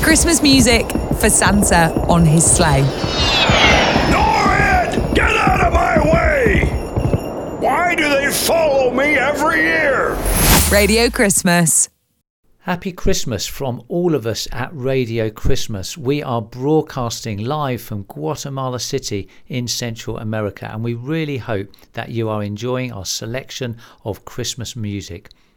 Christmas music for Santa on his sleigh. Norrid! Get out of my way! Why do they follow me every year? Radio Christmas. Happy Christmas from all of us at Radio Christmas. We are broadcasting live from Guatemala City in Central America, and we really hope that you are enjoying our selection of Christmas music.